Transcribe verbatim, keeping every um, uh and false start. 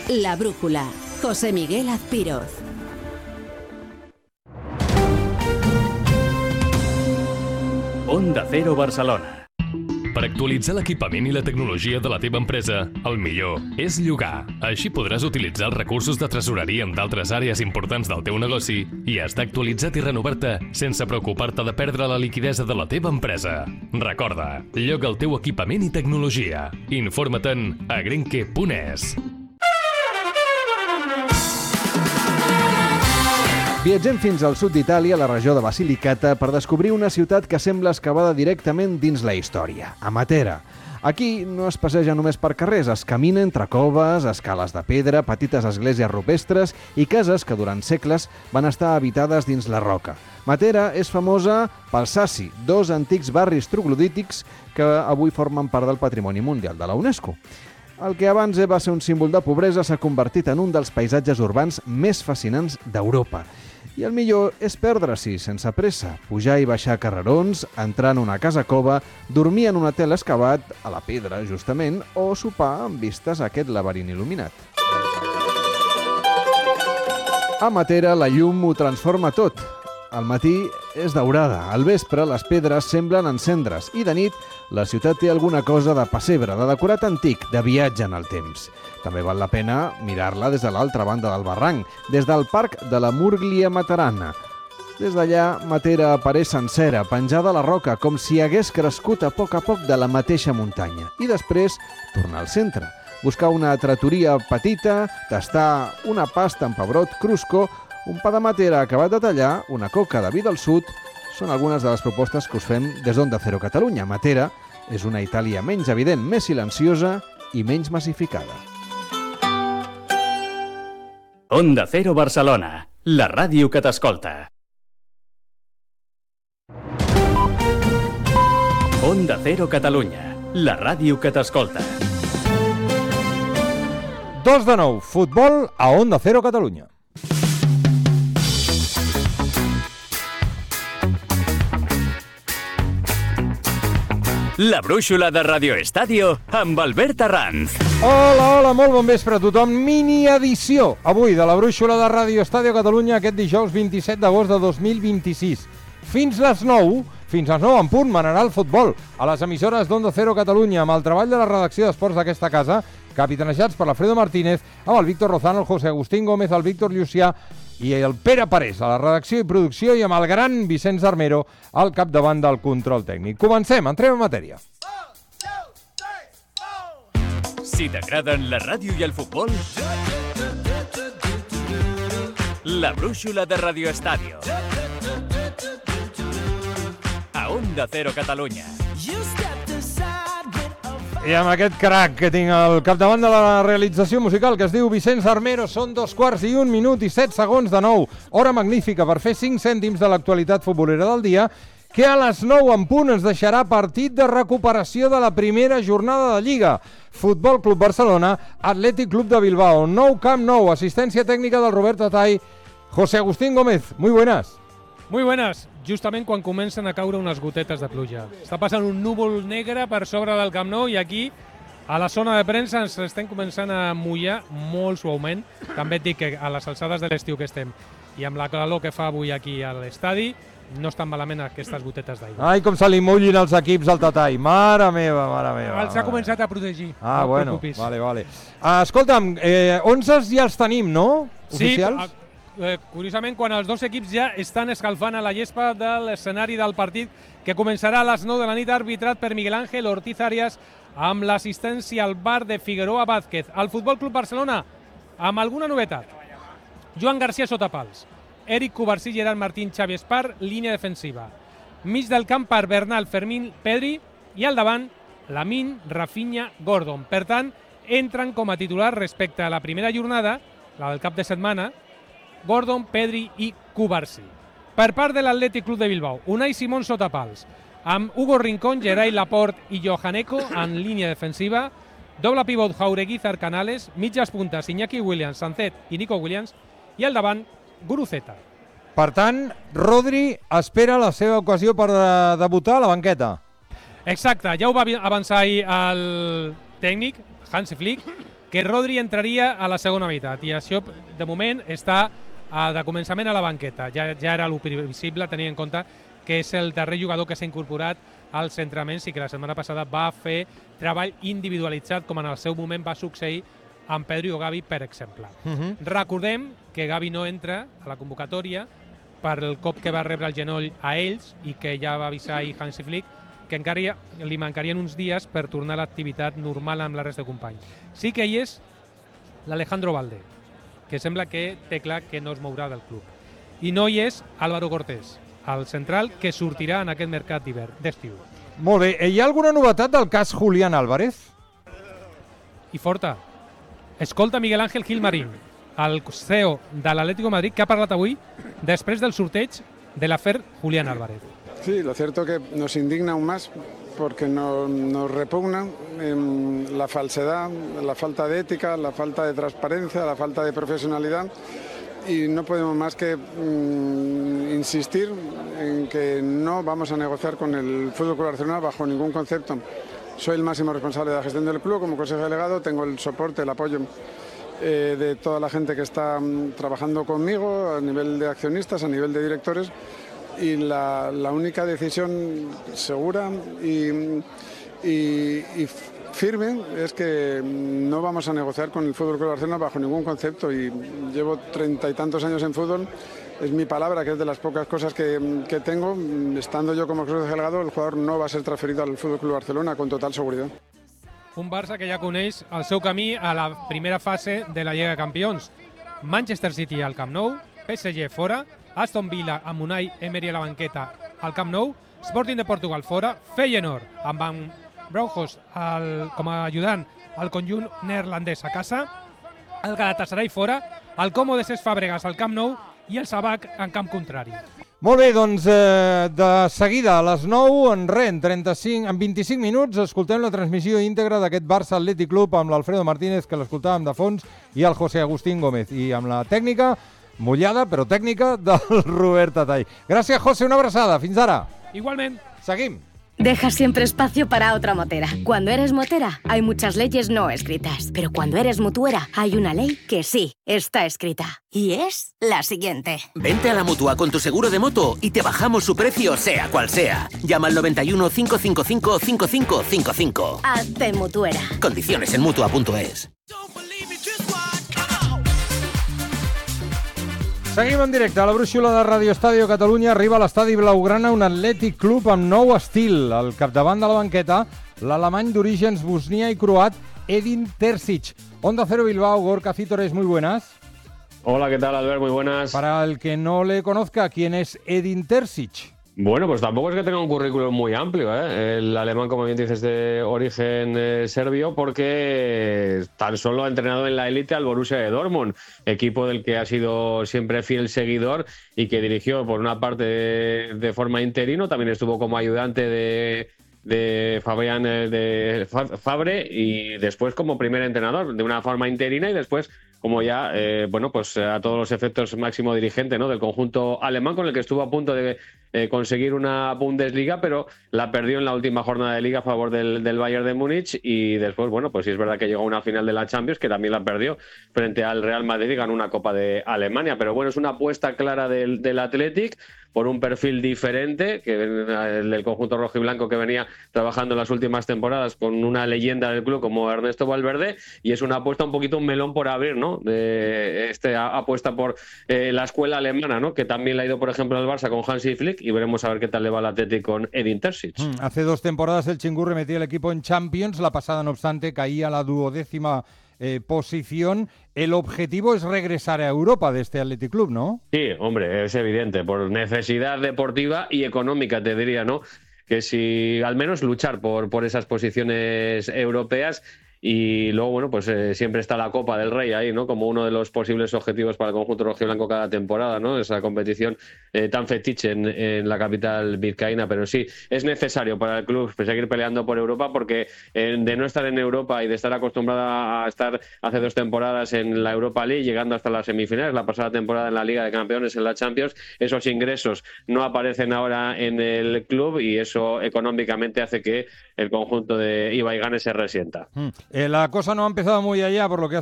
La Brújula, José Miguel Azpiroz. Onda Cero Barcelona. Per actualitzar l'equipament i la tecnologia de la teva empresa, el millor és llogar. Així podràs utilitzar els recursos de tresoreria en d'altres àrees importants del teu negoci i estar actualitzat i renovar-te sense preocupar-te de perdre la liquidesa de la teva empresa. Recorda, lloga el teu equipament i tecnologia. Informa-te'n a grenke punt es. Viatgem fins al sud d'Itàlia, a la regió de Basilicata, per descobrir una ciutat que sembla excavada directament dins la història, a Matera. Aquí no es passeja només per carrers, es camina entre coves, escales de pedra, petites esglésies rupestres i cases que durant segles van estar habitades dins la roca. Matera és famosa pels Sassi, dos antics barris troglodítics que avui formen part del Patrimoni Mundial de la UNESCO. El que abans va ser un símbol de pobresa s'ha convertit en un dels paisatges urbans més fascinants d'Europa. I el millor és perdre-s'hi sense pressa, pujar i baixar carrerons, entrar en una casa cova, dormir en un hotel excavat, a la pedra justament, o sopar amb vistes a aquest laberint il·luminat. A Matera la llum ho transforma tot. Al matí és daurada, al vespre les pedres semblen encendre's i de nit la ciutat té alguna cosa de pessebre, de decorat antic, de viatge en el temps. També val la pena mirar-la des de l'altra banda del barranc, des del parc de la Murglia Materana. Des d'allà, Matera apareix sencera, penjada a la roca, com si hagués crescut a poc a poc de la mateixa muntanya. I després, tornar al centre, buscar una trattoria petita, tastar una pasta amb pebrot crusco, un pa de Matera acabat de tallar, una coca de vi del sud, són algunes de les propostes que us fem des d'Onda Cero Catalunya. Matera és una Itàlia menys evident, més silenciosa i menys massificada. Onda Cero Barcelona, la ràdio que t'escolta. Onda Cero Catalunya, la ràdio que t'escolta. Dos de nou, futbol a Onda Cero Catalunya. La brúixola de Radio Estadio amb Albert Arranz. Hola, hola, molt bon vespre a tothom. Mini edició avui de la brúixola de Radio Estadio Catalunya aquest dijous vint-i-set d'agost de dos mil vint-i-sis. Fins les nou, fins les nou en punt, manarà el futbol a les emissores d'Onda Cero Catalunya amb el treball de la redacció d'esports d'aquesta casa, capitanejats per l'Alfredo Martínez, amb el Víctor Lozano, el José Agustín Gómez, el Víctor Llucià i el Pere Parés a la redacció i producció i amb el gran Vicenç Armero al capdavant del control tècnic. Comencem, entrem en matèria. Si t'agraden la ràdio i el futbol, la brúixola de Radio Estadio a Onda Cero Catalunya. I amb aquest crac que tinc al capdavant de la realització musical, que es diu Vicenç Armero, són dos quarts i un minut i set segons de nou. Hora magnífica per fer cinc cèntims de l'actualitat futbolera del dia, que a les nou en punt ens deixarà partit de recuperació de la primera jornada de Lliga. Futbol Club Barcelona, Atlètic Club de Bilbao, nou Camp Nou, assistència tècnica del Robert Atay, José Agustín Gómez. Muy buenas. Muy buenas, justament quan comencen a caure unes gotetes de pluja. Està passant un núvol negre per sobre del Camp Nou i aquí, a la zona de premsa, ens estem començant a mullar molt suaument. També et dic que a les alçades de l'estiu que estem i amb la calor que fa avui aquí a l'estadi, no estan malament aquestes gotetes d'aigua. Ai, com se li mullin els equips al Tatay. Mare meva, mare meva. Els ha començat a protegir. Ah, no bueno, preocupis. vale, vale. Uh, escolta'm, eh, onzes ja els tenim, no? Oficials? Sí, Eh, curiosament, quan els dos equips ja estan escalfant a la gespa de l'escenari del partit que començarà a les nou de la nit, arbitrat per Miguel Ángel Ortiz Arias amb l'assistència al bar de Figueroa Vázquez. El Futbol Club Barcelona, amb alguna novetat. Joan García sota pals, Eric Cubarsí, Gerard Martín, Xavi Espar, línia defensiva. Mig del camp per Bernal, Fermín, Pedri i al davant Lamine, Rafinha, Gordon. Per tant, entren com a titular respecte a la primera jornada, la del cap de setmana, Gordon, Pedri i Cubarsí. Per part de l'Atlètic Club de Bilbao, Unai Simón sota pals, amb Hugo Rincón, Geray Laporte i Johaneco en línia defensiva, doble pivot Jaureguizar Canales, mitges puntes Iñaki Williams, Sancet i Nico Williams, i al davant Guruceta. Per tant, Rodri espera la seva ocasió per de debutar a la banqueta. Exacte, ja ho va avançar ahir el tècnic, Hansi Flick, que Rodri entraria a la segona meitat, i això, de moment, està a, de començament a la banqueta. Ja, ja era el previsible, tenint en compte que és el darrer jugador que s'ha incorporat als entrenaments i que la setmana passada va fer treball individualitzat, com en el seu moment va succeir amb Pedri o Gavi, per exemple. Uh-huh. Recordem que Gavi no entra a la convocatòria per el cop que va rebre el genoll a ells i que ja va avisar ahir Hansi Flick que encara li mancarien uns dies per tornar a l'activitat normal amb la resta de companys. Sí que hi és l'Alejandro Balde, que sembla que té clar que no es mourà del club. I no hi és Álvaro Cortés, el central que sortirà en aquest mercat d'hivern, d'estiu. Molt bé. Hi ha alguna novetat del cas Julián Álvarez? I forta. Escolta Miguel Ángel Gilmarín, el C E O de l'Atlético de Madrid, que ha parlat avui després del sorteig de l'afer Julián Álvarez. Sí, lo cierto que nos indigna aún más porque no, nos repugna eh, la falsedad, la falta de ética, la falta de transparencia, la falta de profesionalidad y no podemos más que mm, insistir en que no vamos a negociar con el F C Barcelona bajo ningún concepto. Soy el máximo responsable de la gestión del club como consejero delegado, tengo el soporte, el apoyo eh, de toda la gente que está mm, trabajando conmigo a nivel de accionistas, a nivel de directores. Y la, la única decisión segura y, y, y firme es que no vamos a negociar con el F C Barcelona bajo ningún concepto y llevo treinta y tantos años en fútbol, es mi palabra, que es de las pocas cosas que, que tengo, estando yo como consejero delegado, el jugador no va a ser transferido al F C Barcelona con total seguridad. Un Barça que ja coneix el seu camí a la primera fase de la Lliga de Campions. Manchester City al Camp Nou, P S G fora, Aston Villa amb Unai Emery a la banqueta al Camp Nou, Sporting de Portugal fora, Feyenoord amb Van Bronckhorst al, com a ajudant al conjunt neerlandès a casa, el Galatasaray fora, el Como de Cesc Fàbregas al Camp Nou i el Sabac en camp contrari. Molt bé, doncs eh, de seguida a les nou, en res, en, trenta-cinc, en vint-i-cinc minuts, escoltem la transmissió íntegra d'aquest Barça Atlètic Club amb l'Alfredo Martínez, que l'escoltàvem de fons, i el José Agustín Gómez, i amb la tècnica mullada, però tècnica, del Robert Tatall. Gràcies, José, una abraçada. Fins ara. Igualment. Seguim. Deja siempre espacio para otra motera. Cuando eres motera, hay muchas leyes no escritas. Pero cuando eres mutuera, hay una ley que sí está escrita. Y es la siguiente. Vente a la Mutua con tu seguro de moto y te bajamos su precio sea cual sea. Llama al noventa y uno, cinco cinco cinco, cinco cinco cinco cinco. Hazte mutuera. Condiciones en mutua punto es. Seguim en directe a la brúixola de Radio Estadio Catalunya. Arriba a l'estadi Blaugrana un Atlètic Club amb nou estil. Al capdavant de la banqueta, l'alemany d'orígens bosnia i croat Edin Terzic. Onda Cero Bilbao, Gorka Cítores, muy buenas. Hola, ¿qué tal, Albert? Muy buenas. Para el que no le conozca, ¿quién es Edin Terzic? Bueno, pues tampoco es que tenga un currículum muy amplio, ¿eh? El alemán, como bien dices, de origen eh, serbio, porque tan solo ha entrenado en la élite al Borussia de Dortmund, equipo del que ha sido siempre fiel seguidor y que dirigió por una parte de, de forma interino, también estuvo como ayudante de, de Fabián de Fabre y después como primer entrenador de una forma interina y después como ya, eh, bueno, pues a todos los efectos máximo dirigente, ¿no?, del conjunto alemán, con el que estuvo a punto de eh, conseguir una Bundesliga, pero la perdió en la última jornada de Liga a favor del, del Bayern de Múnich y después, bueno, pues sí es verdad que llegó a una final de la Champions, que también la perdió frente al Real Madrid y ganó una Copa de Alemania, pero bueno, es una apuesta clara del, del Athletic por un perfil diferente, que el del conjunto rojiblanco que venía trabajando en las últimas temporadas con una leyenda del club como Ernesto Valverde, y es una apuesta un poquito un melón por abrir, ¿no?, de este apuesta por eh, la escuela alemana, ¿no?, que también le ha ido, por ejemplo, al Barça con Hansi Flick, y veremos a ver qué tal le va al Athletic con Edin Terzic. Mm, hace dos temporadas el Chingurri metía el equipo en Champions, la pasada, no obstante, caía a la duodécima eh, posición. El objetivo es regresar a Europa de este Athletic Club, ¿no? Sí, hombre, es evidente, por necesidad deportiva y económica, te diría, ¿no?, que si al menos luchar por, por esas posiciones europeas. Y luego, bueno, pues eh, siempre está la Copa del Rey ahí, ¿no?, como uno de los posibles objetivos para el conjunto rojiblanco cada temporada, ¿no?, esa competición eh, tan fetiche en, en la capital vizcaína. Pero sí, es necesario para el club seguir peleando por Europa, porque eh, de no estar en Europa y de estar acostumbrada a estar hace dos temporadas en la Europa League, llegando hasta las semifinales, la pasada temporada en la Liga de Campeones, en la Champions, esos ingresos no aparecen ahora en el club y eso económicamente hace que el conjunto de Ibaigane se resienta. Mm. Eh, la cosa no ha empezado muy allá por lo que hace